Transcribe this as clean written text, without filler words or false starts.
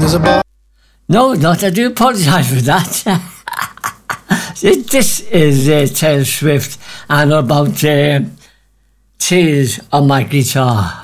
as a boy. No, not. I do apologise for that. This is Taylor Swift and about tears on my guitar.